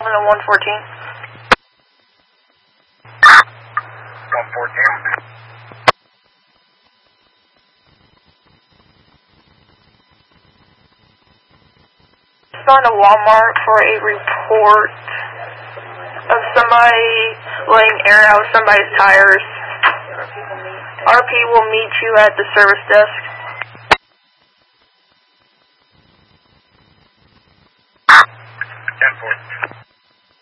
114. 114. Respond to Walmart for a report of somebody laying air out somebody's tires. RP will meet you at the service desk. 10-4.